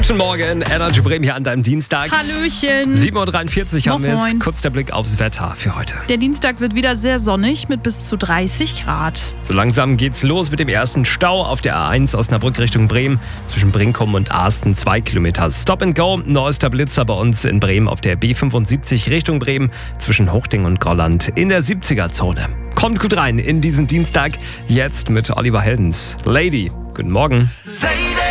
Guten Morgen, Energy Bremen hier an deinem Dienstag. Hallöchen. 7.43 Uhr haben wir es. Moin. Kurz der Blick aufs Wetter für heute. Der Dienstag wird wieder sehr sonnig mit bis zu 30 Grad. So langsam geht's los mit dem ersten Stau auf der A1 Osnabrück Richtung Bremen. Zwischen Brinkum und Asten 2 Kilometer. Stop and Go. Neuester Blitzer bei uns in Bremen auf der B75 Richtung Bremen. Zwischen Hochding und Grolland in der 70er-Zone. Kommt gut rein in diesen Dienstag. Jetzt mit Oliver Heldens. Lady, guten Morgen. Lady.